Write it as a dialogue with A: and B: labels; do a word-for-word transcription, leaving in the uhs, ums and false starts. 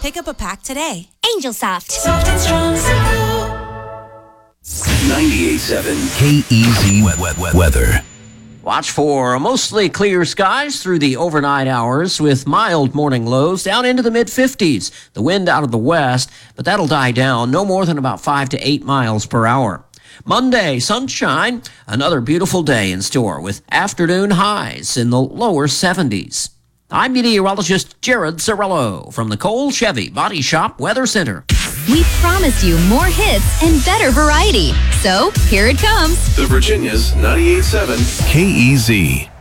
A: Pick up a pack today.
B: Angel Soft.
C: Soft and strong, simple.
D: ninety-eight point seven K E Z wet, wet, wet weather.
E: Watch for mostly clear skies through the overnight hours with mild morning lows down into the mid fifties. The wind out of the west, but that'll die down no more than about five to eight miles per hour. Monday, sunshine, another beautiful day in store with afternoon highs in the lower seventies. I'm meteorologist Jared Cirillo from the Cole Chevy Body Shop Weather Center.
B: We promised you more hits and better variety. So here it comes.
D: The Virginia's ninety-eight point seven K E Z.